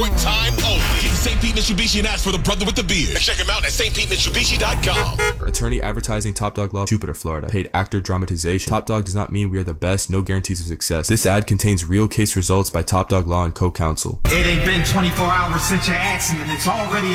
short time only. Get to St. Pete Mitsubishi and ask for the brother with the beard. Check him out at stpetemitsubishi.com. Attorney advertising Top Dog Law, Jupiter, Florida. Paid actor dramatization. Top Dog does not mean we are the best, no guarantees of success. This ad contains real case results by Top Dog Law and co-counsel. It ain't been 24 hours since your accident. It's already